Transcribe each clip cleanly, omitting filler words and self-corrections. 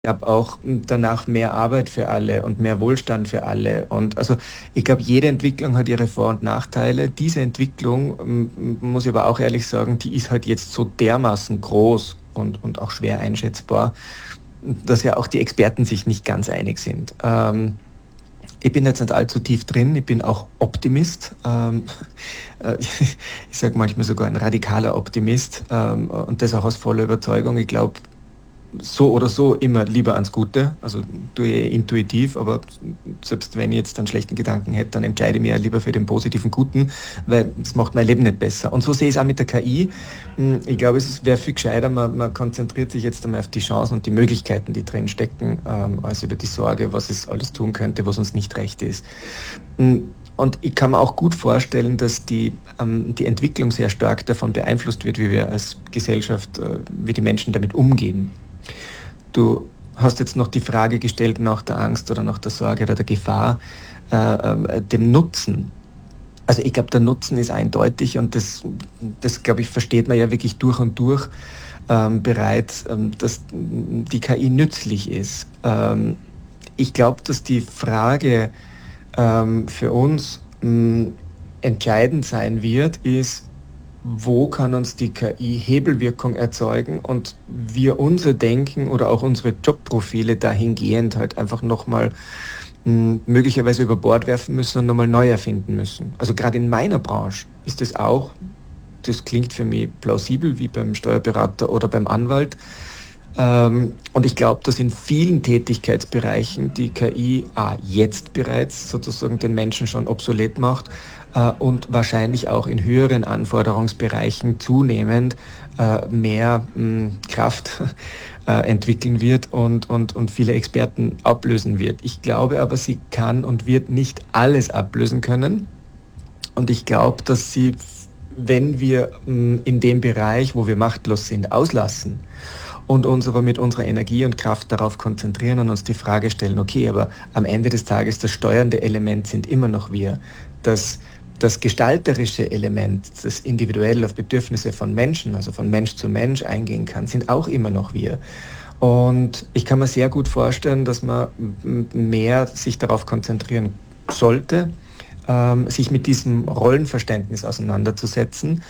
habe auch danach mehr Arbeit für alle und mehr Wohlstand für alle. Und also ich glaube, jede Entwicklung hat ihre Vor- und Nachteile. Diese Entwicklung, muss ich aber auch ehrlich sagen, die ist halt jetzt so dermaßen groß und auch schwer einschätzbar, dass ja auch die Experten sich nicht ganz einig sind. Ich bin jetzt nicht allzu tief drin, ich bin auch Optimist. Ich sage manchmal sogar ein radikaler Optimist, und das auch aus voller Überzeugung. Ich glaube, so oder so immer lieber ans Gute. Also tue ich intuitiv, aber selbst wenn ich jetzt einen schlechten Gedanken hätte, dann entscheide ich mich ja lieber für den positiven Guten, weil es macht mein Leben nicht besser. Und so sehe ich es auch mit der KI. Ich glaube, es wäre viel gescheiter, man konzentriert sich jetzt einmal auf die Chancen und die Möglichkeiten, die drin stecken, als über die Sorge, was es alles tun könnte, was uns nicht recht ist. Und ich kann mir auch gut vorstellen, dass die Entwicklung sehr stark davon beeinflusst wird, wie wir als Gesellschaft, wie die Menschen damit umgehen. Du hast jetzt noch die Frage gestellt nach der Angst oder nach der Sorge oder der Gefahr, dem Nutzen. Also ich glaube, der Nutzen ist eindeutig und das glaube ich, versteht man ja wirklich durch und durch bereits, dass die KI nützlich ist. Ich glaube, dass die Frage für uns entscheidend sein wird, ist, wo kann uns die KI Hebelwirkung erzeugen und wir unser Denken oder auch unsere Jobprofile dahingehend halt einfach nochmal möglicherweise über Bord werfen müssen und nochmal neu erfinden müssen. Also gerade in meiner Branche ist es auch, das klingt für mich plausibel, wie beim Steuerberater oder beim Anwalt. Und ich glaube, dass in vielen Tätigkeitsbereichen die KI jetzt bereits sozusagen den Menschen schon obsolet macht, und wahrscheinlich auch in höheren Anforderungsbereichen zunehmend mehr Kraft entwickeln wird und viele Experten ablösen wird. Ich glaube aber, sie kann und wird nicht alles ablösen können. Und ich glaube, dass sie, wenn wir in dem Bereich, wo wir machtlos sind, auslassen und uns aber mit unserer Energie und Kraft darauf konzentrieren und uns die Frage stellen, okay, aber am Ende des Tages das steuernde Element sind immer noch wir. Das gestalterische Element, das individuell auf Bedürfnisse von Menschen, also von Mensch zu Mensch eingehen kann, sind auch immer noch wir. Und ich kann mir sehr gut vorstellen, dass man mehr sich darauf konzentrieren sollte, sich mit diesem Rollenverständnis auseinanderzusetzen,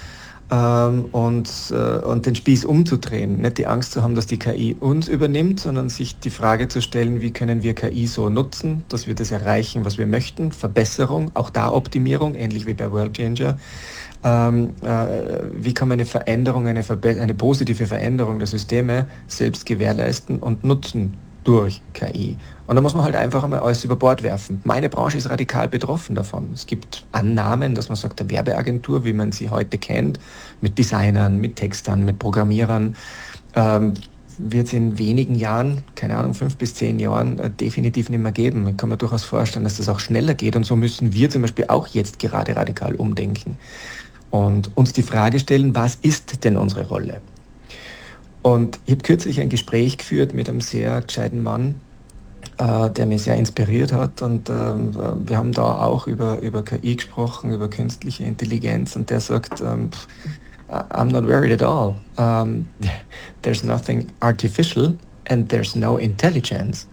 und den Spieß umzudrehen. Nicht die Angst zu haben, dass die KI uns übernimmt, sondern sich die Frage zu stellen, wie können wir KI so nutzen, dass wir das erreichen, was wir möchten. Verbesserung, auch da Optimierung, ähnlich wie bei World Changer. Wie kann man eine Veränderung, eine positive Veränderung der Systeme selbst gewährleisten und nutzen durch KI. Und da muss man halt einfach einmal alles über Bord werfen. Meine Branche ist radikal betroffen davon. Es gibt Annahmen, dass man sagt, eine Werbeagentur, wie man sie heute kennt, mit Designern, mit Textern, mit Programmierern, wird es in wenigen Jahren, keine Ahnung, 5 bis 10 Jahren, definitiv nicht mehr geben. Ich kann mir durchaus vorstellen, dass das auch schneller geht. Und so müssen wir zum Beispiel auch jetzt gerade radikal umdenken und uns die Frage stellen, was ist denn unsere Rolle? Und ich habe kürzlich ein Gespräch geführt mit einem sehr gescheiten Mann, der mich sehr inspiriert hat. Und wir haben da auch über KI gesprochen, über künstliche Intelligenz. Und der sagt, I'm not worried at all. There's nothing artificial and there's no intelligence.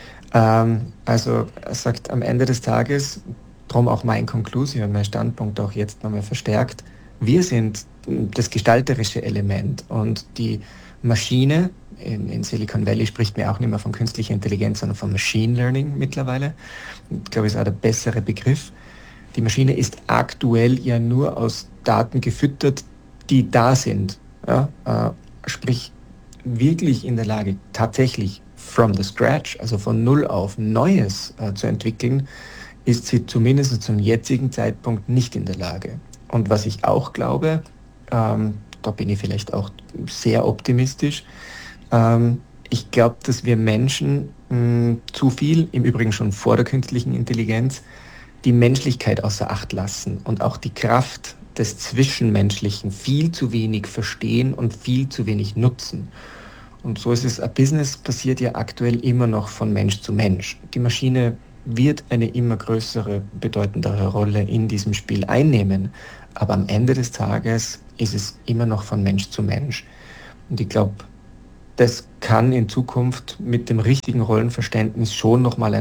Also er sagt, am Ende des Tages, darum auch mein Konklusion, mein Standpunkt auch jetzt nochmal verstärkt, wir sind das gestalterische Element und die Maschine, in Silicon Valley spricht man auch nicht mehr von künstlicher Intelligenz, sondern von Machine Learning mittlerweile. Ich glaube, ist auch der bessere Begriff. Die Maschine ist aktuell ja nur aus Daten gefüttert, die da sind. Ja? Sprich, wirklich in der Lage, tatsächlich from the scratch, also von Null auf Neues zu entwickeln, ist sie zumindest zum jetzigen Zeitpunkt nicht in der Lage. Und was ich auch glaube, da bin ich vielleicht auch sehr optimistisch, ich glaube, dass wir Menschen zu viel, im Übrigen schon vor der künstlichen Intelligenz, die Menschlichkeit außer Acht lassen und auch die Kraft des Zwischenmenschlichen viel zu wenig verstehen und viel zu wenig nutzen. Und so ist es, ein Business passiert ja aktuell immer noch von Mensch zu Mensch. Die Maschine wird eine immer größere, bedeutendere Rolle in diesem Spiel einnehmen. Aber am Ende des Tages ist es immer noch von Mensch zu Mensch. Und ich glaube, das kann in Zukunft mit dem richtigen Rollenverständnis schon nochmal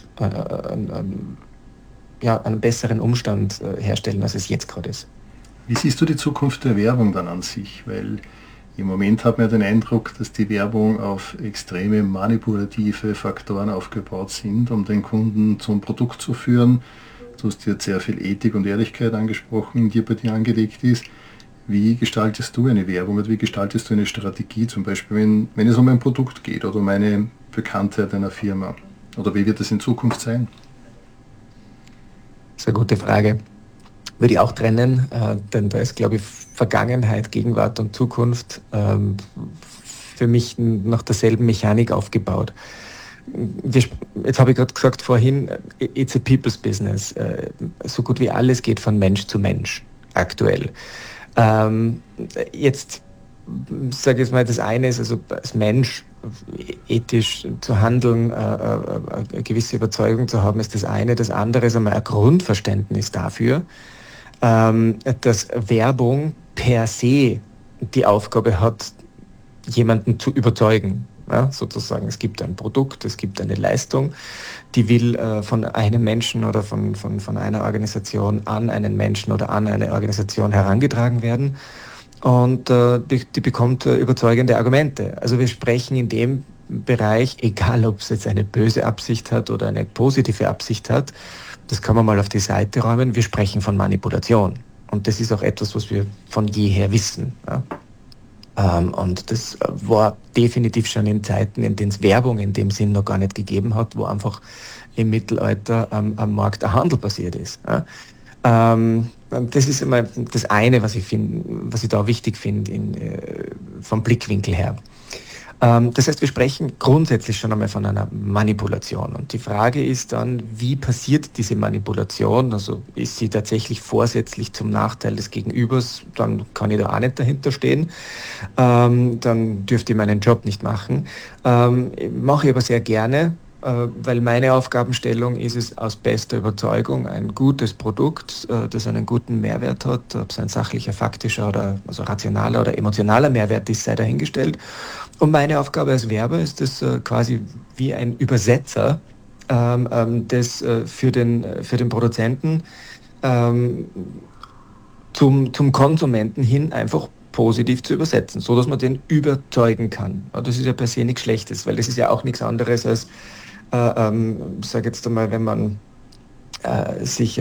einen besseren Umstand herstellen, als es jetzt gerade ist. Wie siehst du die Zukunft der Werbung dann an sich? Weil im Moment hat man den Eindruck, dass die Werbung auf extreme manipulative Faktoren aufgebaut sind, um den Kunden zum Produkt zu führen. Du hast jetzt sehr viel Ethik und Ehrlichkeit angesprochen, die bei dir angelegt ist. Wie gestaltest du eine Werbung oder wie gestaltest du eine Strategie, zum Beispiel wenn es um ein Produkt geht oder um eine Bekanntheit einer Firma? Oder wie wird es in Zukunft sein? Das ist eine gute Frage. Würde ich auch trennen, denn da ist, glaube ich, Vergangenheit, Gegenwart und Zukunft für mich nach derselben Mechanik aufgebaut. Jetzt habe ich gerade gesagt vorhin, it's a people's business. So gut wie alles geht von Mensch zu Mensch aktuell. Jetzt sage ich mal, das eine ist also als Mensch ethisch zu handeln, eine gewisse Überzeugung zu haben, ist das eine. Das andere ist einmal ein Grundverständnis dafür, dass Werbung per se die Aufgabe hat, jemanden zu überzeugen. Ja, sozusagen, es gibt ein Produkt, es gibt eine Leistung, die will von einem Menschen oder von einer Organisation an einen Menschen oder an eine Organisation herangetragen werden und die bekommt überzeugende Argumente. Also wir sprechen in dem Bereich, egal ob es jetzt eine böse Absicht hat oder eine positive Absicht hat, das kann man mal auf die Seite räumen, wir sprechen von Manipulation. Und das ist auch etwas, was wir von jeher wissen. Ja. Und das war definitiv schon in Zeiten, in denen es Werbung in dem Sinn noch gar nicht gegeben hat, wo einfach im Mittelalter am Markt ein Handel passiert ist. Ja. Das ist immer das eine, was ich da wichtig finde vom Blickwinkel her. Das heißt, wir sprechen grundsätzlich schon einmal von einer Manipulation. Und die Frage ist dann, wie passiert diese Manipulation? Also ist sie tatsächlich vorsätzlich zum Nachteil des Gegenübers? Dann kann ich da auch nicht dahinter stehen. Dann dürfte ich meinen Job nicht machen. Mache ich aber sehr gerne, weil meine Aufgabenstellung ist es aus bester Überzeugung, ein gutes Produkt, das einen guten Mehrwert hat, ob es ein sachlicher, faktischer oder also rationaler oder emotionaler Mehrwert ist, sei dahingestellt. Und meine Aufgabe als Werber ist es quasi wie ein Übersetzer, das für den Produzenten zum Konsumenten hin einfach positiv zu übersetzen, so dass man den überzeugen kann. Das ist ja per se nichts Schlechtes, weil das ist ja auch nichts anderes als sage jetzt einmal, wenn man sich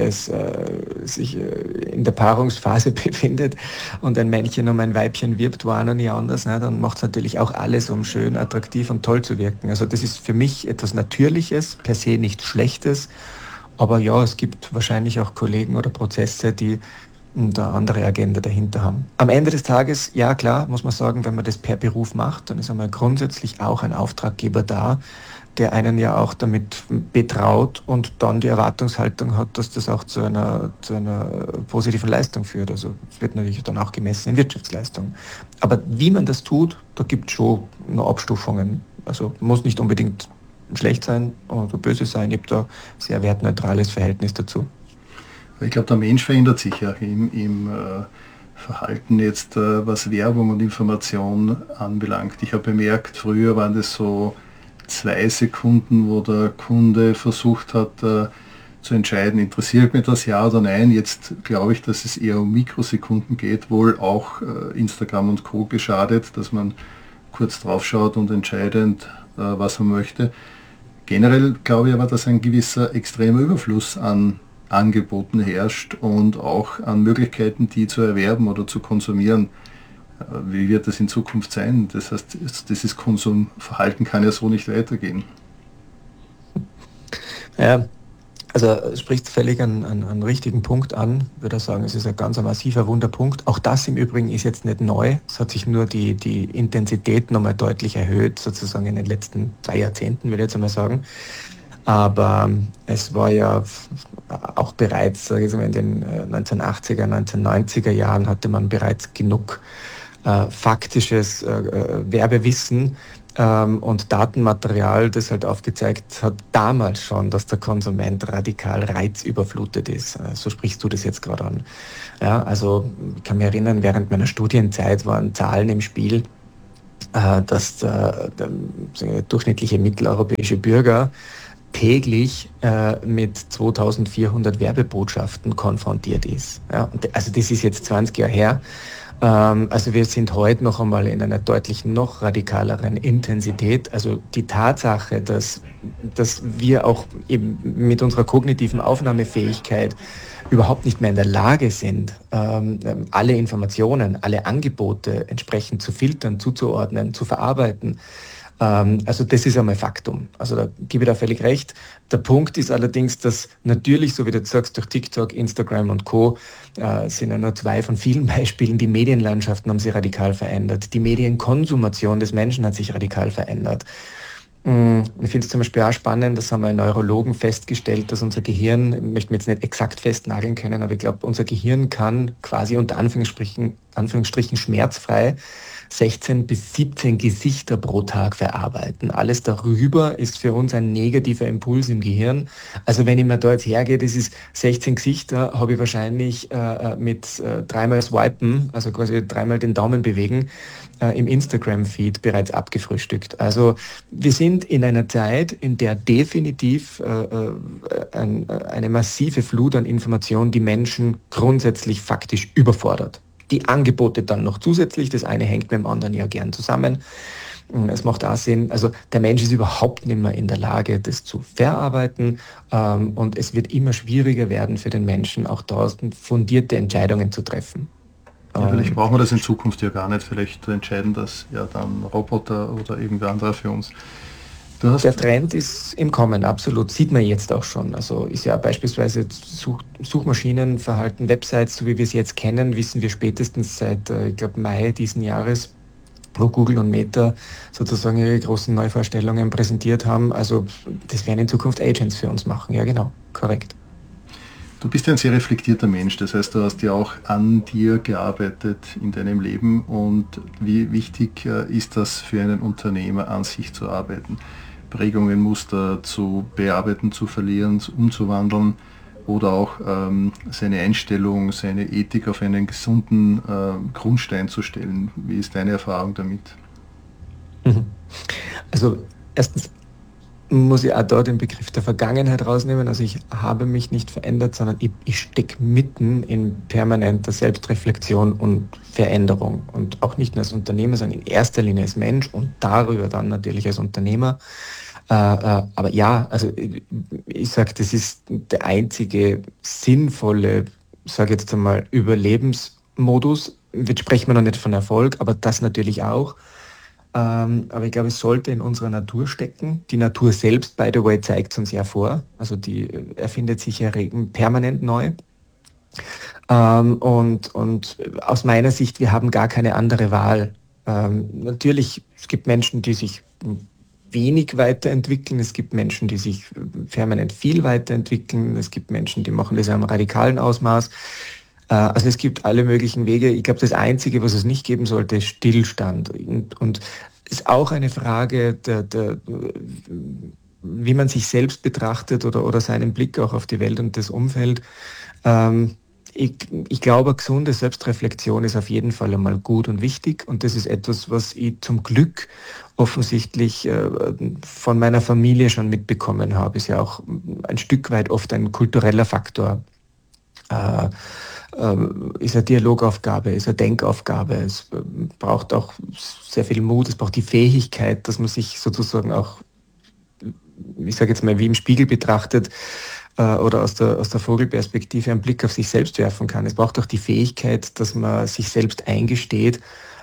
in der Paarungsphase befindet und ein Männchen um ein Weibchen wirbt, wo einer nie anders, ne, dann macht es natürlich auch alles, um schön, attraktiv und toll zu wirken. Also das ist für mich etwas Natürliches, per se nichts Schlechtes, aber ja, es gibt wahrscheinlich auch Kollegen oder Prozesse, die eine andere Agenda dahinter haben. Am Ende des Tages, ja klar, muss man sagen, wenn man das per Beruf macht, dann ist einmal grundsätzlich auch ein Auftraggeber da, der einen ja auch damit betraut und dann die Erwartungshaltung hat, dass das auch zu einer positiven Leistung führt. Also es wird natürlich dann auch gemessen in Wirtschaftsleistung. Aber wie man das tut, da gibt es schon noch Abstufungen. Also muss nicht unbedingt schlecht sein oder böse sein. Ich habe da sehr wertneutrales Verhältnis dazu. Ich glaube, der Mensch verändert sich ja im Verhalten jetzt, was Werbung und Information anbelangt. Ich habe bemerkt, früher waren das so 2 Sekunden, wo der Kunde versucht hat zu entscheiden, interessiert mich das ja oder nein. Jetzt glaube ich, dass es eher um Mikrosekunden geht, wohl auch Instagram und Co. geschadet, dass man kurz drauf schaut und entscheidet, was man möchte. Generell glaube ich aber, dass ein gewisser extremer Überfluss an Angeboten herrscht und auch an Möglichkeiten, die zu erwerben oder zu konsumieren. Wie wird das in Zukunft sein? Das heißt, dieses Konsumverhalten kann ja so nicht weitergehen. Ja, also spricht völlig einen richtigen Punkt an. Ich würde sagen, es ist ein ganz massiver Wunderpunkt. Auch das im Übrigen ist jetzt nicht neu. Es hat sich nur die Intensität nochmal deutlich erhöht, sozusagen in den letzten 2 Jahrzehnten, würde ich jetzt einmal sagen. Aber es war ja auch bereits, sage ich mal, in den 1980er, 1990er Jahren hatte man bereits genug faktisches Werbewissen und Datenmaterial, das halt aufgezeigt hat, damals schon, dass der Konsument radikal reizüberflutet ist. So sprichst du das jetzt gerade an. Ja, also ich kann mich erinnern, während meiner Studienzeit waren Zahlen im Spiel, dass der durchschnittliche mitteleuropäische Bürger täglich mit 2400 Werbebotschaften konfrontiert ist. Ja, also das ist jetzt 20 Jahre her. Also wir sind heute noch einmal in einer deutlich noch radikaleren Intensität. Also die Tatsache, dass wir auch eben mit unserer kognitiven Aufnahmefähigkeit überhaupt nicht mehr in der Lage sind, alle Informationen, alle Angebote entsprechend zu filtern, zuzuordnen, zu verarbeiten. Also das ist einmal Faktum. Also da gebe ich da völlig recht. Der Punkt ist allerdings, dass natürlich, so wie du sagst, durch TikTok, Instagram und Co. Sind ja nur zwei von vielen Beispielen. Die Medienlandschaften haben sich radikal verändert. Die Medienkonsumation des Menschen hat sich radikal verändert. Ich finde es zum Beispiel auch spannend, das haben wir Neurologen festgestellt, dass unser Gehirn, ich möchte mir jetzt nicht exakt festnageln können, aber ich glaube, unser Gehirn kann quasi unter Anführungsstrichen schmerzfrei 16 bis 17 Gesichter pro Tag verarbeiten. Alles darüber ist für uns ein negativer Impuls im Gehirn. Also wenn ich mir da jetzt hergehe, das ist 16 Gesichter, habe ich wahrscheinlich mit dreimal swipen, also quasi dreimal den Daumen bewegen, im Instagram-Feed bereits abgefrühstückt. Also wir sind in einer Zeit, in der definitiv eine massive Flut an Informationen die Menschen grundsätzlich faktisch überfordert. Die Angebote dann noch zusätzlich, das eine hängt mit dem anderen ja gern zusammen. Es macht auch Sinn, also der Mensch ist überhaupt nicht mehr in der Lage, das zu verarbeiten und es wird immer schwieriger werden für den Menschen, auch draußen fundierte Entscheidungen zu treffen. Ja, vielleicht brauchen wir das in Zukunft ja gar nicht, vielleicht entscheiden das ja dann Roboter oder irgendwer anderer für uns. Der Trend ist im Kommen, absolut. Sieht man jetzt auch schon. Also ist ja beispielsweise Suchmaschinenverhalten, Websites, so wie wir es jetzt kennen, wissen wir spätestens seit, ich glaube, Mai diesen Jahres, wo Google und Meta sozusagen ihre großen Neuvorstellungen präsentiert haben. Also das werden in Zukunft Agents für uns machen. Ja, genau, korrekt. Du bist ja ein sehr reflektierter Mensch, das heißt, du hast ja auch an dir gearbeitet in deinem Leben und wie wichtig ist das für einen Unternehmer, an sich zu arbeiten? Prägungen, Muster zu bearbeiten, zu verlieren, umzuwandeln oder auch seine Einstellung, seine Ethik auf einen gesunden Grundstein zu stellen. Wie ist deine Erfahrung damit? Also erstens muss ich auch da den Begriff der Vergangenheit rausnehmen. Also ich habe mich nicht verändert, sondern ich stecke mitten in permanenter Selbstreflexion und Veränderung. Und auch nicht nur als Unternehmer, sondern in erster Linie als Mensch und darüber dann natürlich als Unternehmer. Aber ja, also ich sage, das ist der einzige sinnvolle, sage jetzt einmal, Überlebensmodus. Jetzt sprechen wir noch nicht von Erfolg, aber das natürlich auch. Aber ich glaube, es sollte in unserer Natur stecken. Die Natur selbst, by the way, zeigt es uns ja vor. Also die erfindet sich ja permanent neu. Und aus meiner Sicht, wir haben gar keine andere Wahl. Natürlich, es gibt Menschen, die sich wenig weiterentwickeln. Es gibt Menschen, die sich permanent viel weiterentwickeln. Es gibt Menschen, die machen das in einem radikalen Ausmaß. Also es gibt alle möglichen Wege. Ich glaube, das Einzige, was es nicht geben sollte, ist Stillstand. Und ist auch eine Frage, wie man sich selbst betrachtet oder seinen Blick auch auf die Welt und das Umfeld. Ich glaube, eine gesunde Selbstreflexion ist auf jeden Fall einmal gut und wichtig. Und das ist etwas, was ich zum Glück offensichtlich von meiner Familie schon mitbekommen habe. Ist ja auch ein Stück weit oft ein kultureller Faktor. Ist eine Dialogaufgabe, ist eine Denkaufgabe. Es braucht auch sehr viel Mut, es braucht die Fähigkeit, dass man sich sozusagen auch, ich sage jetzt mal, wie im Spiegel betrachtet oder aus der Vogelperspektive einen Blick auf sich selbst werfen kann. Es braucht auch die Fähigkeit, dass man sich selbst eingesteht,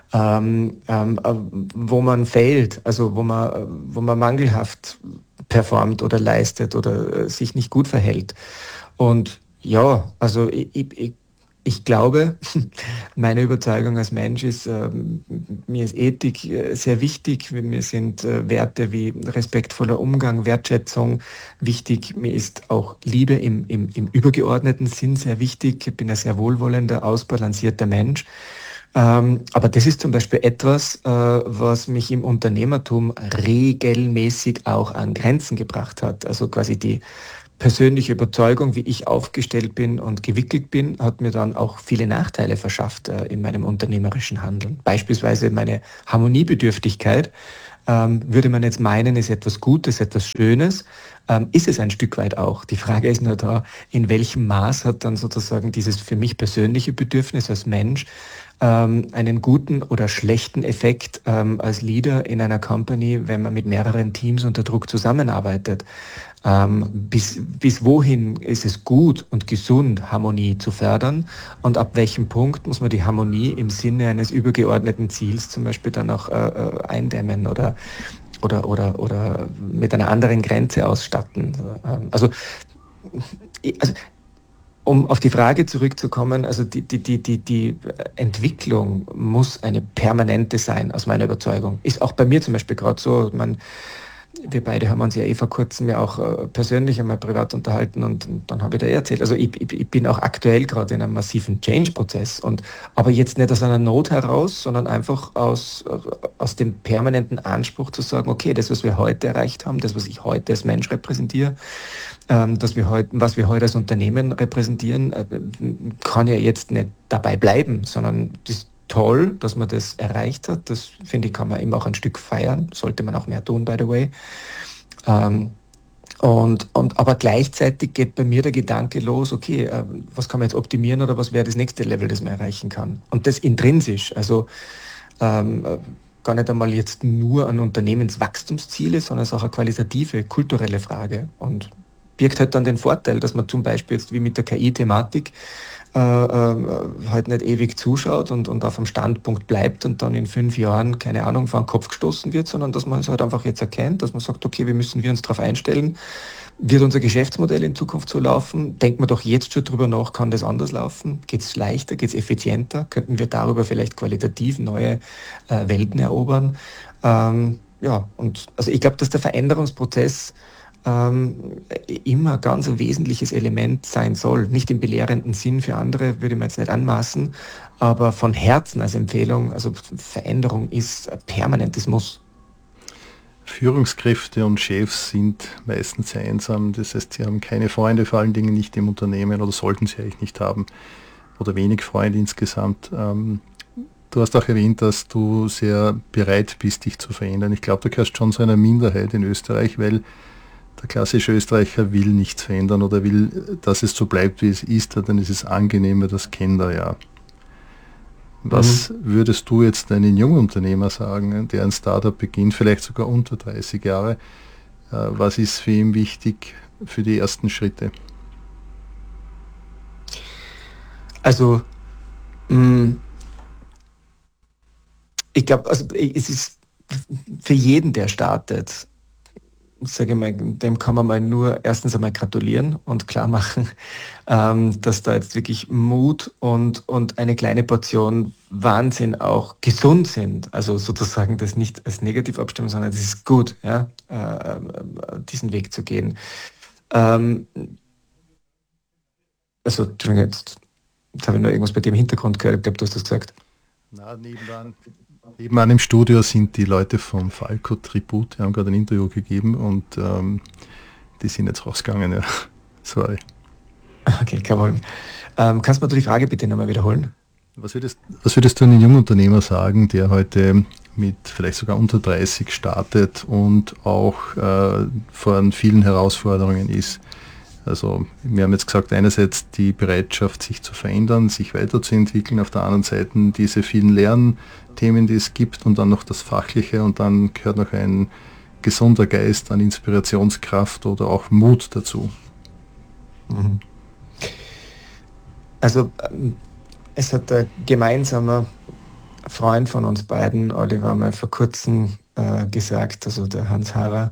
wo man fehlt, also wo man mangelhaft performt oder leistet oder sich nicht gut verhält. Und ja, also ich glaube, meine Überzeugung als Mensch ist, mir ist Ethik sehr wichtig. Mir sind Werte wie respektvoller Umgang, Wertschätzung wichtig. Mir ist auch Liebe im übergeordneten Sinn sehr wichtig. Ich bin ein sehr wohlwollender, ausbalancierter Mensch. Aber das ist zum Beispiel etwas, was mich im Unternehmertum regelmäßig auch an Grenzen gebracht hat. Also quasi die persönliche Überzeugung, wie ich aufgestellt bin und gewickelt bin, hat mir dann auch viele Nachteile verschafft in meinem unternehmerischen Handeln. Beispielsweise meine Harmoniebedürftigkeit, würde man jetzt meinen, ist etwas Gutes, etwas Schönes, ist es ein Stück weit auch. Die Frage ist nur da, in welchem Maß hat dann sozusagen dieses für mich persönliche Bedürfnis als Mensch einen guten oder schlechten Effekt als Leader in einer Company, wenn man mit mehreren Teams unter Druck zusammenarbeitet. Bis wohin ist es gut und gesund, Harmonie zu fördern, und ab welchem Punkt muss man die Harmonie im Sinne eines übergeordneten Ziels zum Beispiel dann auch eindämmen oder mit einer anderen Grenze ausstatten. Also um auf die Frage zurückzukommen, also die Entwicklung muss eine permanente sein, aus meiner Überzeugung. Ist auch bei mir zum Beispiel gerade so. Wir beide haben uns ja vor kurzem ja auch persönlich einmal privat unterhalten, und dann habe ich da erzählt. Also ich bin auch aktuell gerade in einem massiven Change-Prozess, aber jetzt nicht aus einer Not heraus, sondern einfach aus dem permanenten Anspruch zu sagen, okay, das, was wir heute erreicht haben, das, was ich heute als Mensch repräsentiere, was wir heute als Unternehmen repräsentieren, kann ja jetzt nicht dabei bleiben, sondern das toll, dass man das erreicht hat. Das, finde ich, kann man immer auch ein Stück feiern. Sollte man auch mehr tun, by the way. Aber gleichzeitig geht bei mir der Gedanke los, okay, was kann man jetzt optimieren oder was wäre das nächste Level, das man erreichen kann? Und das intrinsisch, also gar nicht einmal jetzt nur an Unternehmenswachstumsziele, sondern es ist auch eine qualitative, kulturelle Frage, und birgt halt dann den Vorteil, dass man zum Beispiel jetzt wie mit der KI-Thematik halt nicht ewig zuschaut und auf dem Standpunkt bleibt und dann in 5 Jahren, keine Ahnung, vor den Kopf gestoßen wird, sondern dass man es halt einfach jetzt erkennt, dass man sagt, okay, wir müssen uns darauf einstellen, wird unser Geschäftsmodell in Zukunft so laufen? Denkt man doch jetzt schon drüber nach, kann das anders laufen? Geht es leichter, geht es effizienter? Könnten wir darüber vielleicht qualitativ neue Welten erobern? Ja, und also ich glaube, dass der Veränderungsprozess immer ganz ein wesentliches Element sein soll. Nicht im belehrenden Sinn für andere, würde man jetzt nicht anmaßen, aber von Herzen als Empfehlung, also Veränderung ist ein permanentes Muss. Führungskräfte und Chefs sind meistens sehr einsam, das heißt, sie haben keine Freunde, vor allen Dingen nicht im Unternehmen, oder sollten sie eigentlich nicht haben, oder wenig Freunde insgesamt. Du hast auch erwähnt, dass du sehr bereit bist, dich zu verändern. Ich glaube, du gehörst schon zu einer Minderheit in Österreich, weil der klassische Österreicher will nichts verändern oder will, dass es so bleibt, wie es ist, dann ist es angenehmer, das kennt er ja. Was würdest du jetzt einem jungen Unternehmer sagen, der ein Startup beginnt, vielleicht sogar unter 30 Jahre? Was ist für ihn wichtig für die ersten Schritte? Also, ich glaube, also es ist für jeden, der startet, sage ich mal, dem kann man mal nur erstens einmal gratulieren und klar machen, dass da jetzt wirklich Mut und eine kleine Portion Wahnsinn auch gesund sind. Also sozusagen das nicht als negativ abstimmen, sondern es ist gut, ja, diesen Weg zu gehen. Also, Entschuldigung, jetzt habe ich nur irgendwas bei dir im Hintergrund gehört. Ich glaube, du hast das gesagt. Na, nebenan im Studio sind die Leute vom Falco Tribut, die haben gerade ein Interview gegeben und die sind jetzt rausgegangen, ja. Sorry. Okay, kein Problem. Kannst du mir die Frage bitte nochmal wiederholen? Was würdest du einem jungen Unternehmer sagen, der heute mit vielleicht sogar unter 30 startet und auch vor vielen Herausforderungen ist? Also wir haben jetzt gesagt, einerseits die Bereitschaft, sich zu verändern, sich weiterzuentwickeln, auf der anderen Seite diese vielen Lernthemen, die es gibt, und dann noch das Fachliche, und dann gehört noch ein gesunder Geist an Inspirationskraft oder auch Mut dazu. Also es hat ein gemeinsamer Freund von uns beiden, Oliver, mal vor kurzem gesagt, also der Hans Harrer,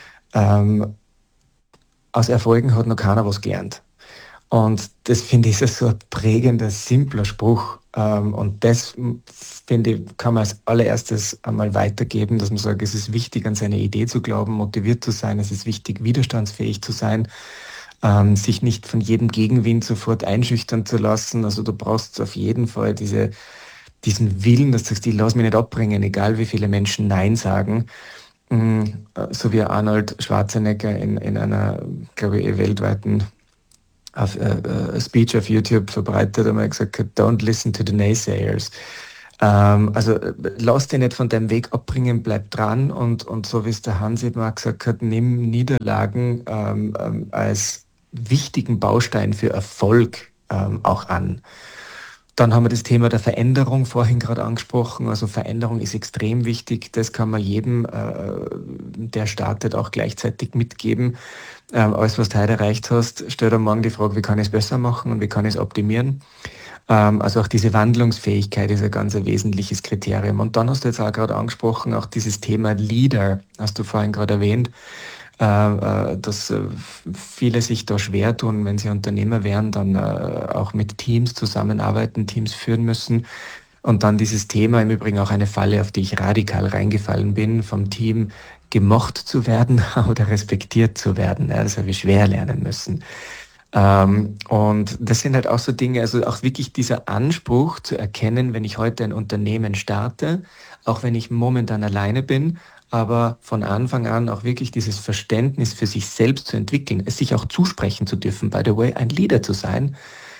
aus Erfolgen hat noch keiner was gelernt. Und das finde ich ist so ein prägender, simpler Spruch. Und das, finde ich, kann man als allererstes einmal weitergeben, dass man sagt, es ist wichtig, an seine Idee zu glauben, motiviert zu sein, es ist wichtig, widerstandsfähig zu sein, sich nicht von jedem Gegenwind sofort einschüchtern zu lassen. Also du brauchst auf jeden Fall diesen Willen, dass du sagst, ich lass mich nicht abbringen, egal wie viele Menschen Nein sagen. so wie Arnold Schwarzenegger in einer, glaube ich, weltweiten Speech auf YouTube verbreitet, einmal gesagt hat, don't listen to the naysayers. Also lass dich nicht von deinem Weg abbringen, bleib dran und so wie es der Hans eben auch gesagt hat, nimm Niederlagen als wichtigen Baustein für Erfolg auch an. Dann haben wir das Thema der Veränderung vorhin gerade angesprochen. Also Veränderung ist extrem wichtig. Das kann man jedem, der startet, auch gleichzeitig mitgeben. Alles, was du heute erreicht hast, stell dir morgen die Frage, wie kann ich es besser machen und wie kann ich es optimieren. Also auch diese Wandlungsfähigkeit ist ein ganz ein wesentliches Kriterium. Und dann hast du jetzt auch gerade angesprochen, auch dieses Thema Leader, hast du vorhin gerade erwähnt, dass viele sich da schwer tun, wenn sie Unternehmer wären, dann auch mit Teams zusammenarbeiten, Teams führen müssen. Und dann dieses Thema, im Übrigen auch eine Falle, auf die ich radikal reingefallen bin, vom Team gemocht zu werden oder respektiert zu werden. Ja, das habe ich schwer lernen müssen. Und das sind halt auch so Dinge, also auch wirklich dieser Anspruch zu erkennen, wenn ich heute ein Unternehmen starte, auch wenn ich momentan alleine bin, aber von Anfang an auch wirklich dieses Verständnis für sich selbst zu entwickeln, es sich auch zusprechen zu dürfen, by the way, ein Leader zu sein,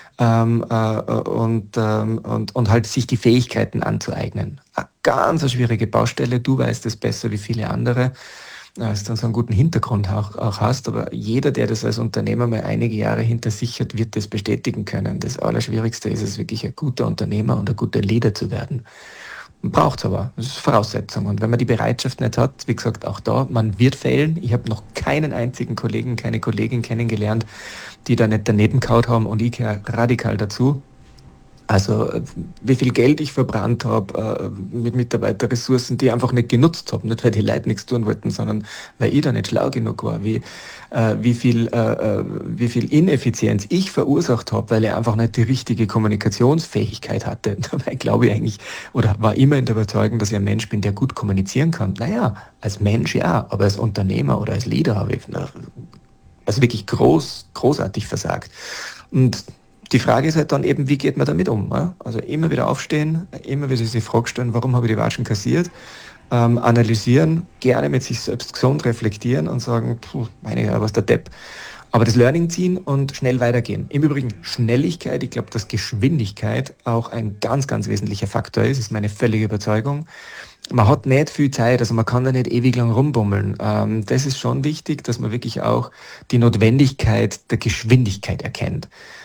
und halt sich die Fähigkeiten anzueignen. Eine ganz eine schwierige Baustelle, du weißt es besser wie viele andere, dass du dann so einen guten Hintergrund auch hast, aber jeder, der das als Unternehmer mal einige Jahre hinter sich hat, wird das bestätigen können. Das Allerschwierigste ist es wirklich, ein guter Unternehmer und ein guter Leader zu werden. Braucht es aber, das ist Voraussetzung. Und wenn man die Bereitschaft nicht hat, wie gesagt, auch da, man wird failen. Ich habe noch keinen einzigen Kollegen, keine Kollegin kennengelernt, die da nicht daneben gehauen haben und ich gehöre radikal dazu. Also wie viel Geld ich verbrannt habe mit Mitarbeiterressourcen, die ich einfach nicht genutzt habe. Nicht, weil die Leute nichts tun wollten, sondern weil ich da nicht schlau genug war. Wie viel Ineffizienz ich verursacht habe, weil ich einfach nicht die richtige Kommunikationsfähigkeit hatte. Dabei glaube ich eigentlich, oder war immer in der Überzeugung, dass ich ein Mensch bin, der gut kommunizieren kann. Naja, als Mensch ja, aber als Unternehmer oder als Leader habe ich also wirklich großartig versagt. Und die Frage ist halt dann eben, wie geht man damit um? Ja? Also immer wieder aufstehen, immer wieder sich die Frage stellen, warum habe ich die Watschen kassiert? Analysieren, gerne mit sich selbst gesund reflektieren und sagen, meine Güte, was der Depp. Aber das Learning ziehen und schnell weitergehen. Im Übrigen Schnelligkeit, ich glaube, dass Geschwindigkeit auch ein ganz, ganz wesentlicher Faktor ist meine völlige Überzeugung. Man hat nicht viel Zeit, also man kann da nicht ewig lang rumbummeln. Das ist schon wichtig, dass man wirklich auch die Notwendigkeit der Geschwindigkeit erkennt.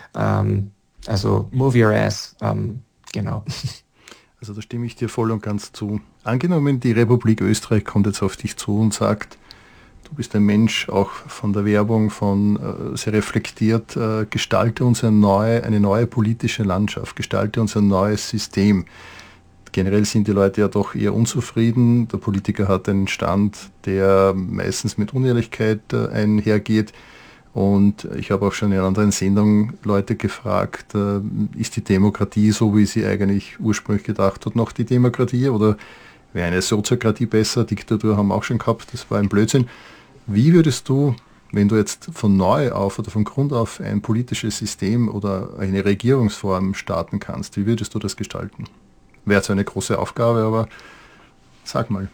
Also move your ass, genau. Also da stimme ich dir voll und ganz zu. Angenommen, die Republik Österreich kommt jetzt auf dich zu und sagt, du bist ein Mensch, auch von der Werbung, sehr reflektiert, gestalte uns eine neue politische Landschaft, gestalte uns ein neues System. Generell sind die Leute ja doch eher unzufrieden. Der Politiker hat einen Stand, der meistens mit Unehrlichkeit einhergeht. Und ich habe auch schon in anderen Sendungen Leute gefragt, ist die Demokratie so, wie sie eigentlich ursprünglich gedacht hat, noch die Demokratie? Oder wäre eine Soziokratie besser? Diktatur haben wir auch schon gehabt, das war ein Blödsinn. Wie würdest du, wenn du jetzt von neu auf oder von Grund auf ein politisches System oder eine Regierungsform starten kannst, wie würdest du das gestalten? Wäre zwar eine große Aufgabe, aber sag mal.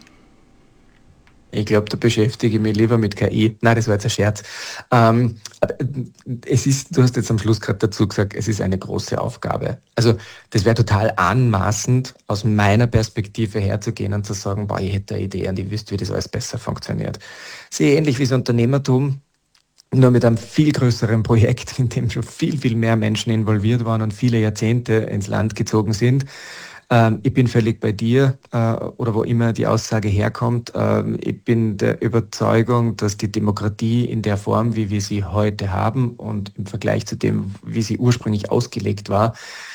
Ich glaube, da beschäftige ich mich lieber mit KI. Nein, das war jetzt ein Scherz. Es ist, du hast jetzt am Schluss gerade dazu gesagt, es ist eine große Aufgabe. Also das wäre total anmaßend, aus meiner Perspektive herzugehen und zu sagen, boah, ich hätte eine Idee und ich wüsste, wie das alles besser funktioniert. Sehr ähnlich wie das Unternehmertum, nur mit einem viel größeren Projekt, in dem schon viel, viel mehr Menschen involviert waren und viele Jahrzehnte ins Land gezogen sind. Ich bin völlig bei dir, oder wo immer die Aussage herkommt. Ich bin der Überzeugung, dass die Demokratie in der Form, wie wir sie heute haben und im Vergleich zu dem, wie sie ursprünglich ausgelegt war,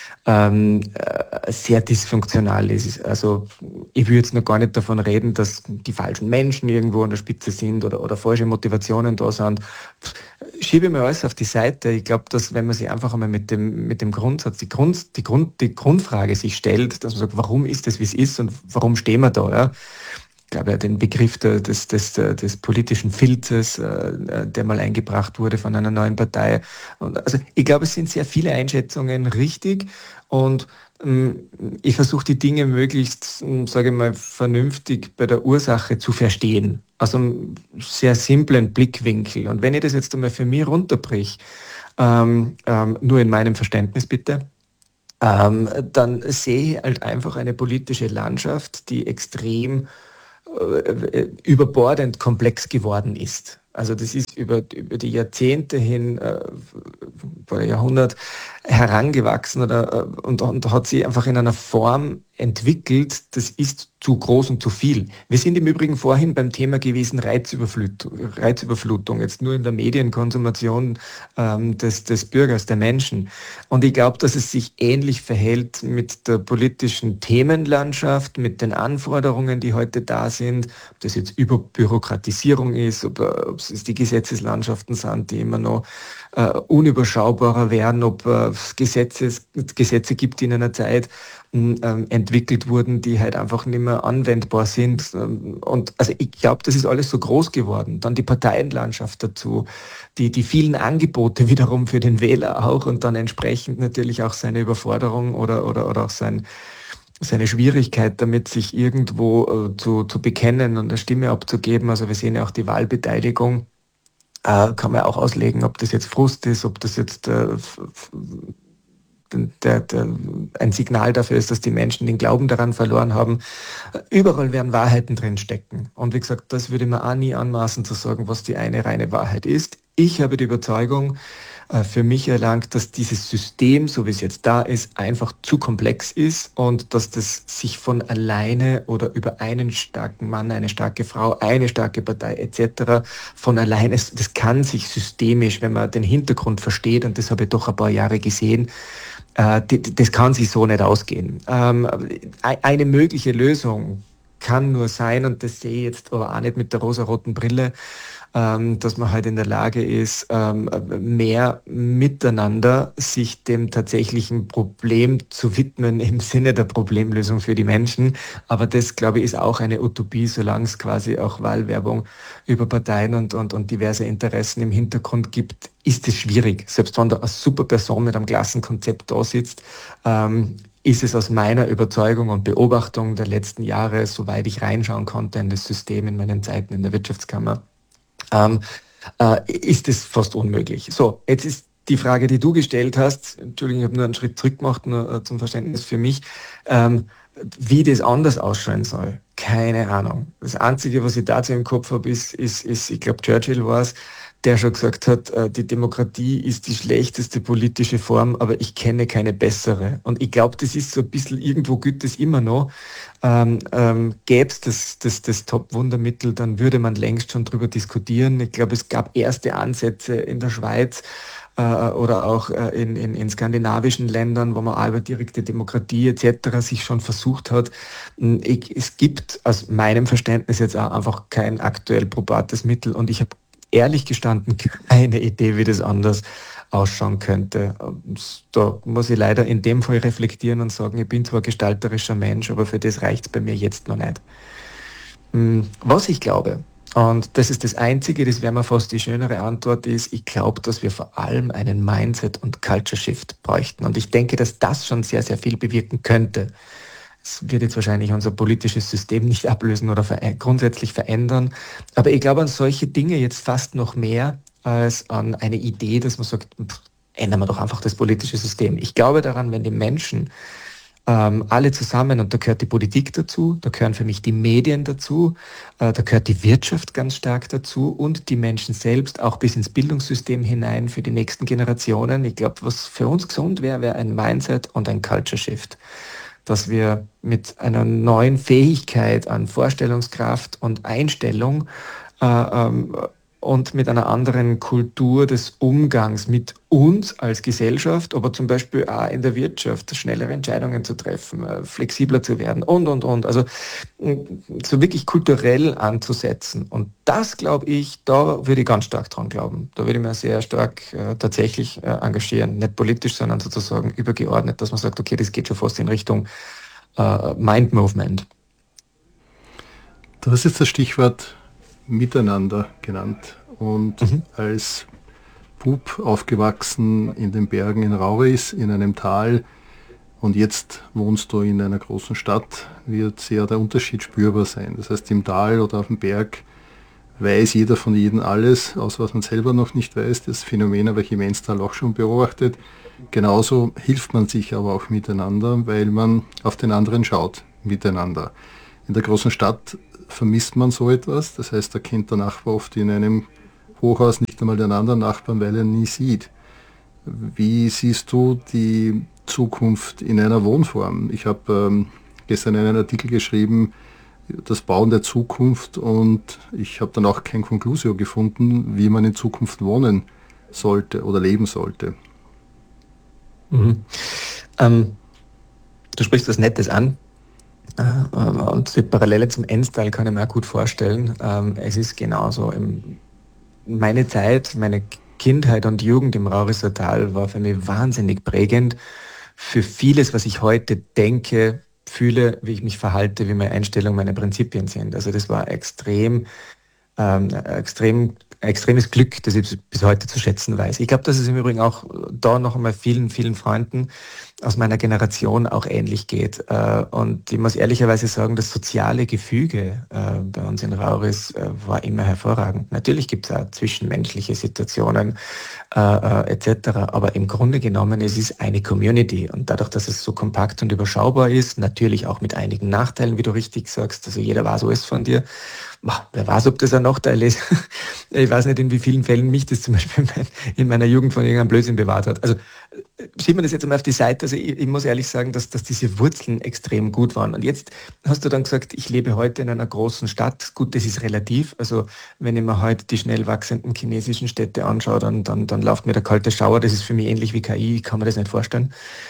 sehr dysfunktional ist. Also ich will jetzt noch gar nicht davon reden, dass die falschen Menschen irgendwo an der Spitze sind oder falsche Motivationen da sind. Schiebe mir alles auf die Seite. Ich glaube, dass wenn man sich einfach einmal mit dem Grundsatz, die Grundfrage sich stellt, dass man sagt, warum ist es, wie es ist und warum stehen wir da, ja? glaube ja, den Begriff des politischen Filzes, der mal eingebracht wurde von einer neuen Partei. Und also ich glaube, es sind sehr viele Einschätzungen richtig und ich versuche die Dinge möglichst, sage ich mal, vernünftig bei der Ursache zu verstehen. Also einem sehr simplen Blickwinkel. Und wenn ich das jetzt einmal für mich runterbrich, nur in meinem Verständnis bitte, dann sehe ich halt einfach eine politische Landschaft, die extrem überbordend komplex geworden ist. Also das ist über die Jahrzehnte hin, oder Jahrhundert herangewachsen und hat sich einfach in einer Form entwickelt, das ist zu groß und zu viel. Wir sind im Übrigen vorhin beim Thema gewesen Reizüberflutung, jetzt nur in der Medienkonsumation des Bürgers, der Menschen. Und ich glaube, dass es sich ähnlich verhält mit der politischen Themenlandschaft, mit den Anforderungen, die heute da sind, ob das jetzt Überbürokratisierung ist, ob es die Gesetzeslandschaften sind, die immer noch unüberschaubarer werden, ob es Gesetze gibt, die in einer Zeit entwickelt wurden, die halt einfach nicht mehr anwendbar sind. Und also ich glaube, das ist alles so groß geworden. Dann die Parteienlandschaft dazu, die vielen Angebote wiederum für den Wähler auch und dann entsprechend natürlich auch seine Überforderung oder auch seine Schwierigkeit damit, sich irgendwo zu bekennen und eine Stimme abzugeben. Also wir sehen ja auch die Wahlbeteiligung, kann man auch auslegen, ob das jetzt Frust ist, ob das jetzt ein Signal dafür ist, dass die Menschen den Glauben daran verloren haben. Überall werden Wahrheiten drin stecken. Und wie gesagt, das würde man auch nie anmaßen zu sagen, was die eine reine Wahrheit ist. Ich habe die Überzeugung für mich erlangt, dass dieses System, so wie es jetzt da ist, einfach zu komplex ist und dass das sich von alleine oder über einen starken Mann, eine starke Frau, eine starke Partei etc. von alleine, das kann sich systemisch, wenn man den Hintergrund versteht, und das habe ich doch ein paar Jahre gesehen, das kann sich so nicht ausgehen. Eine mögliche Lösung kann nur sein, und das sehe ich jetzt aber auch nicht mit der rosaroten Brille, dass man halt in der Lage ist, mehr miteinander sich dem tatsächlichen Problem zu widmen im Sinne der Problemlösung für die Menschen. Aber das, glaube ich, ist auch eine Utopie, solange es quasi auch Wahlwerbung über Parteien und diverse Interessen im Hintergrund gibt, ist es schwierig. Selbst wenn da eine super Person mit einem Klassenkonzept da sitzt, ist es aus meiner Überzeugung und Beobachtung der letzten Jahre, soweit ich reinschauen konnte in das System in meinen Zeiten in der Wirtschaftskammer, ist es fast unmöglich. So, jetzt ist die Frage, die du gestellt hast, Entschuldigung, ich habe nur einen Schritt zurück gemacht, nur zum Verständnis für mich, wie das anders ausschauen soll. Keine Ahnung. Das Einzige, was ich dazu im Kopf habe, ist ich glaube, Churchill war es, der schon gesagt hat, die Demokratie ist die schlechteste politische Form, aber ich kenne keine bessere. Und ich glaube, das ist so ein bisschen, irgendwo gilt das immer noch. Gäbe es das Top-Wundermittel, dann würde man längst schon drüber diskutieren. Ich glaube, es gab erste Ansätze in der Schweiz oder auch in skandinavischen Ländern, wo man über direkte Demokratie etc. sich schon versucht hat. Es gibt aus meinem Verständnis jetzt auch einfach kein aktuell probates Mittel, und ich habe ehrlich gestanden keine Idee, wie das anders ausschauen könnte. Und da muss ich leider in dem Fall reflektieren und sagen, ich bin zwar gestalterischer Mensch, aber für das reicht es bei mir jetzt noch nicht. Was ich glaube, und das ist das Einzige, das wäre mir fast die schönere Antwort, ist, ich glaube, dass wir vor allem einen Mindset- und Culture-Shift bräuchten. Und ich denke, dass das schon sehr, sehr viel bewirken könnte. Es wird jetzt wahrscheinlich unser politisches System nicht ablösen oder grundsätzlich verändern. Aber ich glaube an solche Dinge jetzt fast noch mehr als an eine Idee, dass man sagt, ändern wir doch einfach das politische System. Ich glaube daran, wenn die Menschen alle zusammen, und da gehört die Politik dazu, da gehören für mich die Medien dazu, da gehört die Wirtschaft ganz stark dazu und die Menschen selbst auch bis ins Bildungssystem hinein für die nächsten Generationen. Ich glaube, was für uns gesund wäre, wäre ein Mindset und ein Culture Shift, dass wir mit einer neuen Fähigkeit an Vorstellungskraft und Einstellung und mit einer anderen Kultur des Umgangs mit uns als Gesellschaft, aber zum Beispiel auch in der Wirtschaft, schnellere Entscheidungen zu treffen, flexibler zu werden und. Also so wirklich kulturell anzusetzen. Und das, glaube ich, da würde ich ganz stark dran glauben. Da würde ich mir sehr stark tatsächlich engagieren. Nicht politisch, sondern sozusagen übergeordnet, dass man sagt, okay, das geht schon fast in Richtung Mind Movement. Du hast jetzt das Stichwort Miteinander genannt und als Bub aufgewachsen in den Bergen in Rauris, in einem Tal, und jetzt wohnst du in einer großen Stadt, wird sehr der Unterschied spürbar sein. Das heißt, im Tal oder auf dem Berg weiß jeder von jedem alles, außer was man selber noch nicht weiß. Das Phänomen habe ich im Enstal auch schon beobachtet. Genauso hilft man sich aber auch miteinander, weil man auf den anderen schaut, miteinander. In der großen Stadt vermisst man so etwas. Das heißt, da kennt der Nachbar oft in einem Hochhaus nicht einmal den anderen Nachbarn, weil er ihn nie sieht. Wie siehst du die Zukunft in einer Wohnform? Ich habe gestern einen Artikel geschrieben, das Bauen der Zukunft, und ich habe dann auch kein Conclusio gefunden, wie man in Zukunft wohnen sollte oder leben sollte. Mhm. Du sprichst was Nettes an. Und die Parallele zum Enstal kann ich mir auch gut vorstellen. Es ist genauso. Meine Zeit, meine Kindheit und Jugend im Rauriser Tal war für mich wahnsinnig prägend für vieles, was ich heute denke, fühle, wie ich mich verhalte, wie meine Einstellung, meine Prinzipien sind. Also das war extremes Glück, das ich bis heute zu schätzen weiß. Ich glaube, dass es im Übrigen auch da noch einmal vielen, vielen Freunden aus meiner Generation auch ähnlich geht. Und ich muss ehrlicherweise sagen, das soziale Gefüge bei uns in Rauris war immer hervorragend. Natürlich gibt es auch zwischenmenschliche Situationen etc. Aber im Grunde genommen, es ist eine Community. Und dadurch, dass es so kompakt und überschaubar ist, natürlich auch mit einigen Nachteilen, wie du richtig sagst, also jeder weiß alles von dir. Wer weiß, ob das ein Nachteil ist. Ich weiß nicht, in wie vielen Fällen mich das zum Beispiel in meiner Jugend von irgendeinem Blödsinn bewahrt hat. Also sieht man das jetzt einmal auf die Seite. Also ich muss ehrlich sagen, dass diese Wurzeln extrem gut waren. Und jetzt hast du dann gesagt, ich lebe heute in einer großen Stadt. Gut, das ist relativ. Also wenn ich mir heute die schnell wachsenden chinesischen Städte anschaue, dann läuft mir der kalte Schauer. Das ist für mich ähnlich wie KI. Ich kann mir das nicht vorstellen.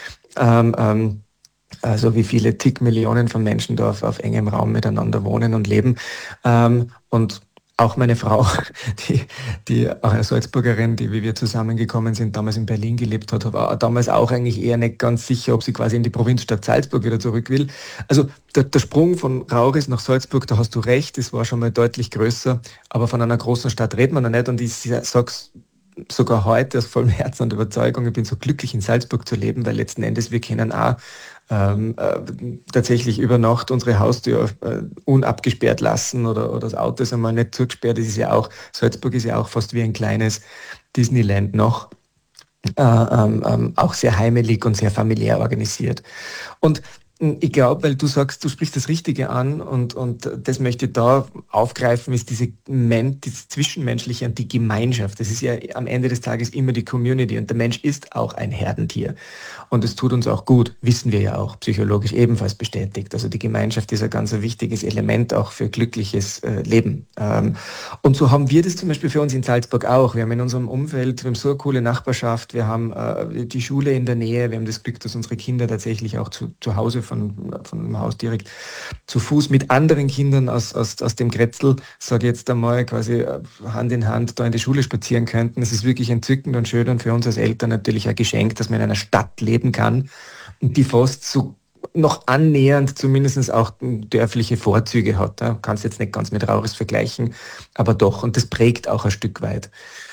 Also wie viele zig Millionen von Menschen da auf engem Raum miteinander wohnen und leben. Und auch meine Frau, die auch eine Salzburgerin, die, wie wir zusammengekommen sind, damals in Berlin gelebt hat, war damals auch eigentlich eher nicht ganz sicher, ob sie quasi in die Provinzstadt Salzburg wieder zurück will. Also der Sprung von Rauris nach Salzburg, da hast du recht, das war schon mal deutlich größer, aber von einer großen Stadt redet man noch nicht, und ich sag's sogar heute aus vollem Herzen und Überzeugung, ich bin so glücklich, in Salzburg zu leben, weil letzten Endes wir können auch tatsächlich über Nacht unsere Haustür unabgesperrt lassen oder das Auto ist einmal nicht zugesperrt. Das ist ja auch, Salzburg ist ja auch fast wie ein kleines Disneyland noch. Auch sehr heimelig und sehr familiär organisiert. Und ich glaube, weil du sagst, du sprichst das Richtige an, und das möchte ich da aufgreifen, ist diese Zwischenmenschliche und die Gemeinschaft. Das ist ja am Ende des Tages immer die Community, und der Mensch ist auch ein Herdentier. Und es tut uns auch gut, wissen wir ja auch, psychologisch ebenfalls bestätigt. Also die Gemeinschaft ist ein ganz wichtiges Element auch für glückliches Leben. Und so haben wir das zum Beispiel für uns in Salzburg auch. Wir haben in unserem Umfeld, wir haben so eine coole Nachbarschaft, wir haben die Schule in der Nähe, wir haben das Glück, dass unsere Kinder tatsächlich auch zu Hause von dem Haus direkt zu Fuß mit anderen Kindern aus dem Grätzl, sage ich jetzt einmal, quasi Hand in Hand da in die Schule spazieren könnten. Es ist wirklich entzückend und schön und für uns als Eltern natürlich ein Geschenk, dass man in einer Stadt leben kann und die fast so noch annähernd zumindest auch dörfliche Vorzüge hat. Ja. Kannst jetzt nicht ganz mit Rauris vergleichen, aber doch. Und das prägt auch ein Stück weit.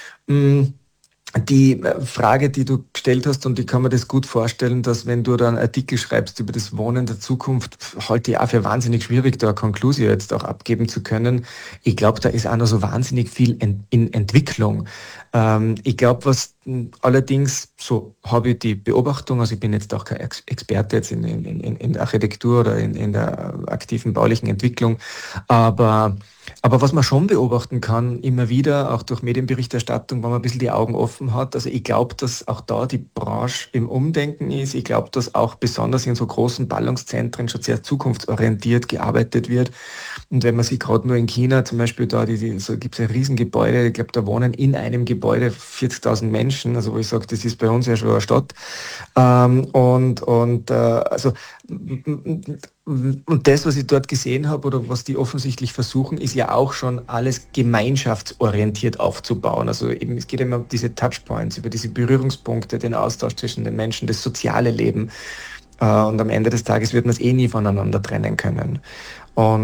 Die Frage, die du gestellt hast, und ich kann mir das gut vorstellen, dass wenn du da einen Artikel schreibst über das Wohnen der Zukunft, halte ich auch für wahnsinnig schwierig, da eine Konklusion jetzt auch abgeben zu können. Ich glaube, da ist auch noch so wahnsinnig viel in Entwicklung. Ich glaube, was allerdings, so habe ich die Beobachtung, also ich bin jetzt auch kein Experte jetzt in Architektur oder in der aktiven baulichen Entwicklung, aber was man schon beobachten kann, immer wieder, auch durch Medienberichterstattung, wenn man ein bisschen die Augen offen hat, also ich glaube, dass auch da die Branche im Umdenken ist. Ich glaube, dass auch besonders in so großen Ballungszentren schon sehr zukunftsorientiert gearbeitet wird. Und wenn man sich gerade nur in China zum Beispiel da, so gibt es ein Riesengebäude, ich glaube, da wohnen in einem Gebäude 40.000 Menschen, also wo ich sage, das ist bei uns ja schon eine Stadt. Und das, was ich dort gesehen habe oder was die offensichtlich versuchen, ist ja auch schon alles gemeinschaftsorientiert aufzubauen. Also eben, es geht immer um diese Touchpoints, über diese Berührungspunkte, den Austausch zwischen den Menschen, das soziale Leben. Und am Ende des Tages wird man es eh nie voneinander trennen können. Und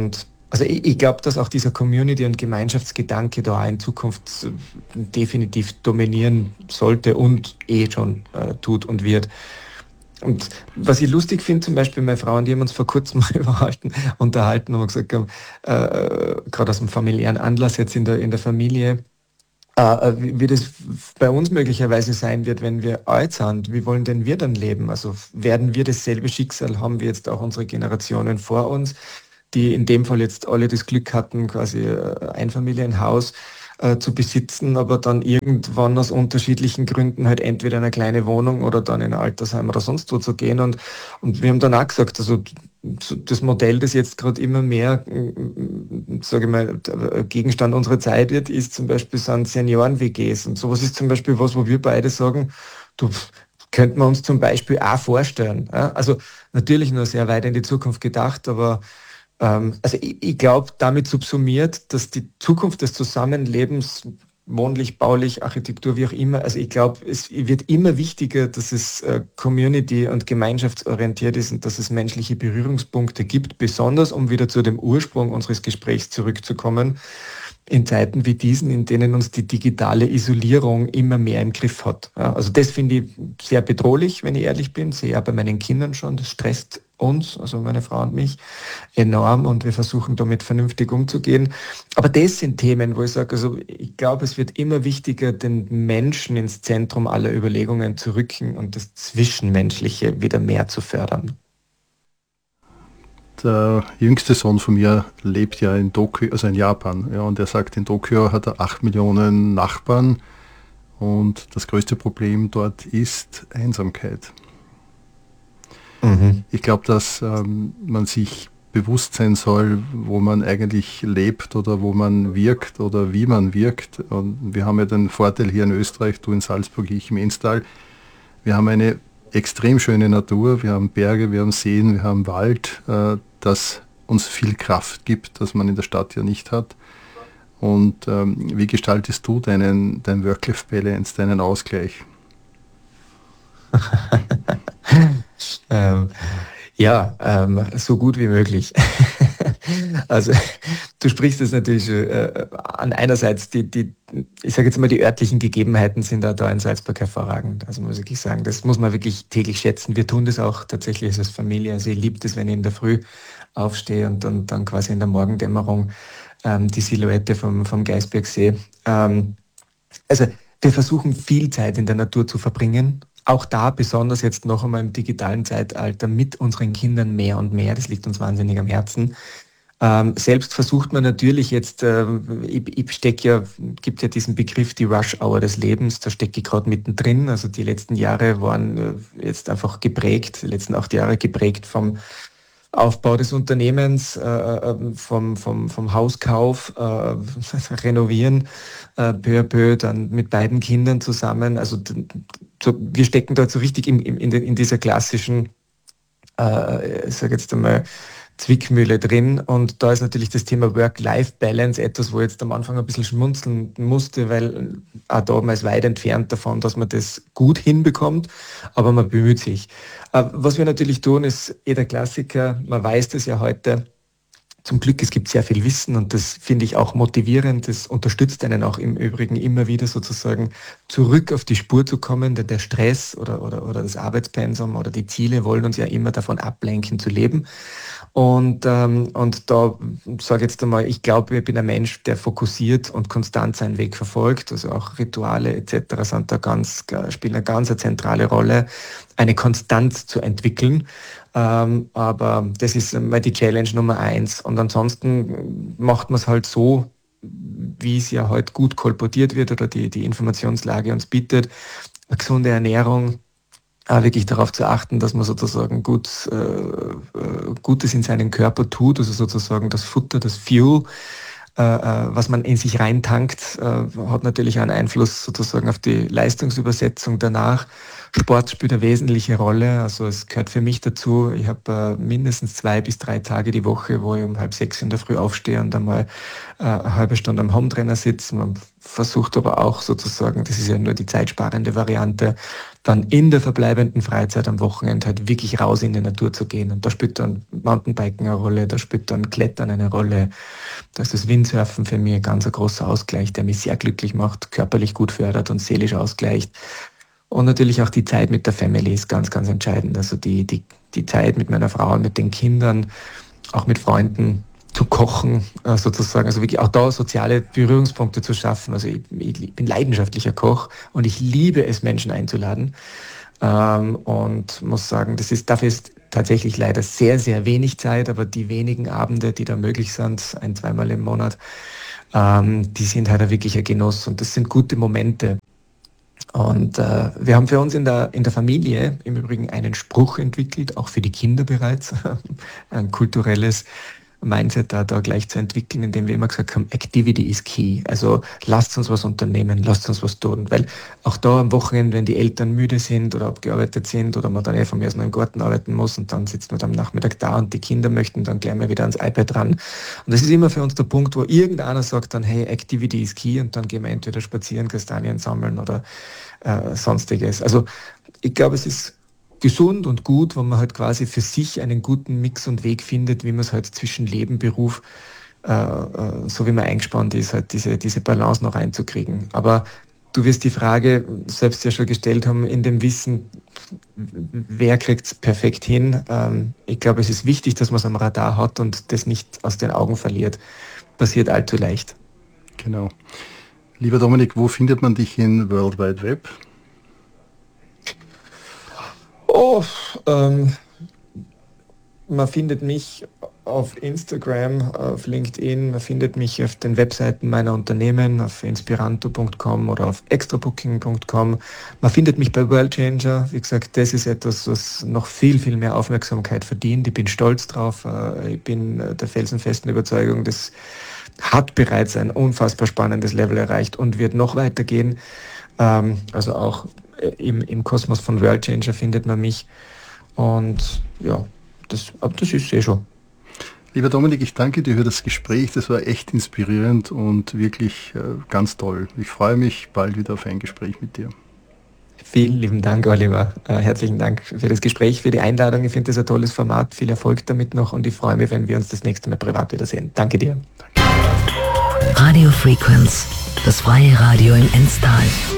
Also ich glaube, dass auch dieser Community- und Gemeinschaftsgedanke da auch in Zukunft definitiv dominieren sollte und schon tut und wird. Und was ich lustig finde, zum Beispiel meine Frau und die haben uns vor kurzem mal unterhalten und gesagt haben, gerade aus einem familiären Anlass jetzt in der Familie, wie das bei uns möglicherweise sein wird, wenn wir alt sind. Wie wollen denn wir dann leben? Also werden wir dasselbe Schicksal haben wie jetzt auch unsere Generationen vor uns, die in dem Fall jetzt alle das Glück hatten, quasi Einfamilienhaus zu besitzen, aber dann irgendwann aus unterschiedlichen Gründen halt entweder eine kleine Wohnung oder dann in ein Altersheim oder sonst wo zu gehen. Und wir haben dann auch gesagt, also das Modell, das jetzt gerade immer mehr, sage ich mal, Gegenstand unserer Zeit wird, ist zum Beispiel sind Senioren-WGs. Und sowas ist zum Beispiel was, wo wir beide sagen, du, könnten wir uns zum Beispiel auch vorstellen. Ja? Also natürlich nur sehr weit in die Zukunft gedacht, aber also ich glaube, damit subsumiert, dass die Zukunft des Zusammenlebens, wohnlich, baulich, Architektur, wie auch immer, also ich glaube, es wird immer wichtiger, dass es community- und gemeinschaftsorientiert ist und dass es menschliche Berührungspunkte gibt, besonders um wieder zu dem Ursprung unseres Gesprächs zurückzukommen, in Zeiten wie diesen, in denen uns die digitale Isolierung immer mehr im Griff hat. Ja, also das finde ich sehr bedrohlich, wenn ich ehrlich bin, sehe ja bei meinen Kindern schon, das stresst uns, also meine Frau und mich, enorm und wir versuchen damit vernünftig umzugehen. Aber das sind Themen, wo ich sage, also ich glaube, es wird immer wichtiger, den Menschen ins Zentrum aller Überlegungen zu rücken und das Zwischenmenschliche wieder mehr zu fördern. Der jüngste Sohn von mir lebt ja in Tokio, also in Japan, ja, und er sagt, in Tokio hat er 8 Millionen Nachbarn und das größte Problem dort ist Einsamkeit. Mhm. Ich glaube, dass man sich bewusst sein soll, wo man eigentlich lebt oder wo man wirkt oder wie man wirkt. Und wir haben ja den Vorteil hier in Österreich, du in Salzburg, ich im Enstal, wir haben eine extrem schöne Natur, wir haben Berge, wir haben Seen, wir haben Wald, das uns viel Kraft gibt, das man in der Stadt ja nicht hat. Und wie gestaltest du dein Work-Life-Balance, deinen Ausgleich? ähm, ja, so gut wie möglich. Also du sprichst es natürlich an einerseits ich sage jetzt mal, die örtlichen Gegebenheiten sind da in Salzburg hervorragend. Also muss ich wirklich sagen, das muss man wirklich täglich schätzen. Wir tun das auch tatsächlich als Familie. Also ich liebe es, wenn ich in der Früh aufstehe und dann quasi in der Morgendämmerung die Silhouette vom Geißbergsee. Also wir versuchen viel Zeit in der Natur zu verbringen. Auch da besonders jetzt noch einmal im digitalen Zeitalter mit unseren Kindern mehr und mehr. Das liegt uns wahnsinnig am Herzen. Selbst versucht man natürlich jetzt, ich stecke ja, gibt ja diesen Begriff die Rush Hour des Lebens, da stecke ich gerade mittendrin. Also die letzten Jahre waren jetzt einfach geprägt, die letzten 8 Jahre geprägt vom Aufbau des Unternehmens, vom Hauskauf, Renovieren, peu à peu, dann mit beiden Kindern zusammen. Also wir stecken dort so richtig in dieser klassischen, ich sage jetzt einmal, Zwickmühle drin. Und da ist natürlich das Thema Work-Life-Balance etwas, wo ich jetzt am Anfang ein bisschen schmunzeln musste, weil auch da man ist weit entfernt davon, dass man das gut hinbekommt, aber man bemüht sich. Was wir natürlich tun, ist der Klassiker, man weiß das ja heute, zum Glück, es gibt sehr viel Wissen und das finde ich auch motivierend. Das unterstützt einen auch im Übrigen immer wieder sozusagen zurück auf die Spur zu kommen, denn der Stress oder das Arbeitspensum oder die Ziele wollen uns ja immer davon ablenken zu leben. Und da sage ich jetzt einmal, ich glaube, ich bin ein Mensch, der fokussiert und konstant seinen Weg verfolgt. Also auch Rituale etc. sind da spielen eine ganz zentrale Rolle, eine Konstanz zu entwickeln. Aber das ist mal die Challenge Nummer eins. Und ansonsten macht man es halt so, wie es ja heute gut kolportiert wird oder die Informationslage uns bietet. Eine gesunde Ernährung, wirklich darauf zu achten, dass man sozusagen Gutes in seinen Körper tut, also sozusagen das Futter, das Fuel, was man in sich reintankt, hat natürlich einen Einfluss sozusagen auf die Leistungsübersetzung danach. Sport spielt eine wesentliche Rolle, also es gehört für mich dazu. Ich habe mindestens 2 bis 3 Tage die Woche, wo ich um 5:30 in der Früh aufstehe und einmal eine halbe Stunde am Hometrainer sitze. versucht aber auch sozusagen, das ist ja nur die zeitsparende Variante, dann in der verbleibenden Freizeit am Wochenende halt wirklich raus in die Natur zu gehen. Und da spielt dann Mountainbiken eine Rolle, da spielt dann Klettern eine Rolle, da ist das Windsurfen für mich ein ganz großer Ausgleich, der mich sehr glücklich macht, körperlich gut fördert und seelisch ausgleicht. Und natürlich auch die Zeit mit der Family ist ganz, ganz entscheidend. Also die Zeit mit meiner Frau und mit den Kindern, auch mit Freunden zu kochen, sozusagen. Also wirklich auch da soziale Berührungspunkte zu schaffen. Also ich bin leidenschaftlicher Koch und ich liebe es, Menschen einzuladen. Und muss sagen, dafür ist tatsächlich leider sehr, sehr wenig Zeit, aber die wenigen Abende, die da möglich sind, 1-2 Mal im Monat, die sind halt wirklich ein Genuss und das sind gute Momente. Und wir haben für uns in der Familie im Übrigen einen Spruch entwickelt, auch für die Kinder bereits, ein kulturelles Mindset da gleich zu entwickeln, indem wir immer gesagt haben, Activity is key. Also lasst uns was unternehmen, lasst uns was tun. Weil auch da am Wochenende, wenn die Eltern müde sind oder abgearbeitet sind oder man dann von mir aus noch im Garten arbeiten muss und dann sitzt man am Nachmittag da und die Kinder möchten dann gleich mal wieder ans iPad ran. Und das ist immer für uns der Punkt, wo irgendeiner sagt dann, hey, Activity is key und dann gehen wir entweder spazieren, Kastanien sammeln oder sonstiges. Also ich glaube, es ist gesund und gut, wenn man halt quasi für sich einen guten Mix und Weg findet, wie man es halt zwischen Leben, Beruf, so wie man eingespannt ist, halt diese Balance noch reinzukriegen. Aber du wirst die Frage selbst ja schon gestellt haben, in dem Wissen, wer kriegt es perfekt hin. Ich glaube, es ist wichtig, dass man es am Radar hat und das nicht aus den Augen verliert. Passiert allzu leicht. Genau. Lieber Dominik, wo findet man dich in World Wide Web? Man findet mich auf Instagram, auf LinkedIn, man findet mich auf den Webseiten meiner Unternehmen, auf inspiranto.com oder auf extrabooking.com. Man findet mich bei Worldchanger. Wie gesagt, das ist etwas, was noch viel, viel mehr Aufmerksamkeit verdient. Ich bin stolz drauf. Ich bin der felsenfesten Überzeugung, das hat bereits ein unfassbar spannendes Level erreicht und wird noch weitergehen. Also auch im Kosmos von Worldchanger findet man mich. Und ja, das ist schon. Lieber Dominik, ich danke dir für das Gespräch. Das war echt inspirierend und wirklich ganz toll. Ich freue mich bald wieder auf ein Gespräch mit dir. Vielen lieben Dank, Oliver. Herzlichen Dank für das Gespräch, für die Einladung. Ich finde das ein tolles Format. Viel Erfolg damit noch und ich freue mich, wenn wir uns das nächste Mal privat wiedersehen. Danke dir. Radio Frequenz, das freie Radio im Enstal.